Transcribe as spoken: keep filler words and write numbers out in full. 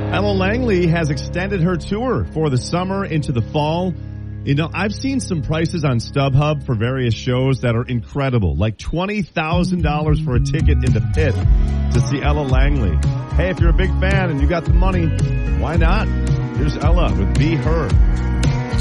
Ella Langley has extended her tour for the summer into the fall. You know, I've seen some prices on StubHub for various shows that are incredible, like twenty thousand dollars for a ticket in the pit to see Ella Langley. Hey, if you're a big fan and you got the money, why not? Here's Ella with Be Her.